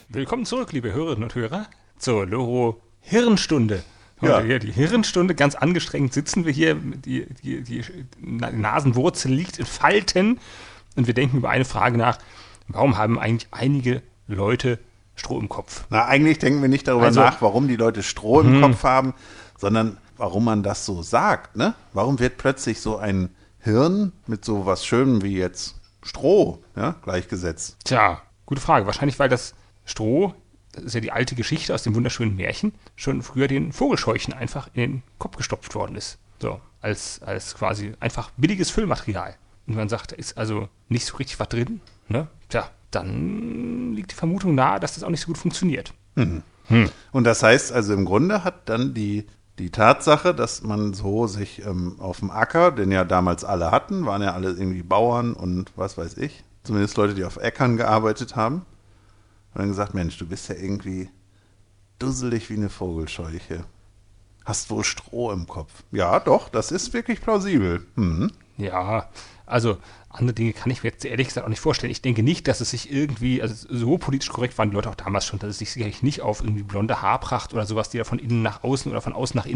Willkommen zurück, liebe Hörerinnen und Hörer, zur Loro Hirnstunde. Ja. Hier die Hirnstunde, ganz angestrengt sitzen wir hier, die Nasenwurzel liegt in Falten und wir denken über eine Frage nach, warum haben eigentlich einige Leute Stroh im Kopf? Na, eigentlich denken wir nicht darüber nach, warum die Leute Stroh im Kopf haben, sondern warum man das so sagt, ne? Warum wird plötzlich so ein Hirn mit so was Schönem wie jetzt Stroh, ja, gleichgesetzt? Tja, gute Frage. Wahrscheinlich, weil das Stroh, das ist ja die alte Geschichte aus dem wunderschönen Märchen, schon früher den Vogelscheuchen einfach in den Kopf gestopft worden ist. So, als quasi einfach billiges Füllmaterial. Und man sagt, da ist also nicht so richtig was drin, ne? Tja, dann liegt die Vermutung nahe, dass das auch nicht so gut funktioniert. Und das heißt also im Grunde hat dann die Tatsache, dass man so sich auf dem Acker, den ja damals alle hatten, waren ja alle irgendwie Bauern und was weiß ich, zumindest Leute, die auf Äckern gearbeitet haben, und dann gesagt, Mensch, du bist ja irgendwie dusselig wie eine Vogelscheuche. Hast wohl Stroh im Kopf. Ja, doch, das ist wirklich plausibel. Ja, also andere Dinge kann ich mir jetzt ehrlich gesagt auch nicht vorstellen. Ich denke nicht, dass es sich irgendwie, also so politisch korrekt waren die Leute auch damals schon, dass es sich sicherlich nicht auf irgendwie blonde Haarpracht oder sowas, die da von innen nach außen oder von außen nach innen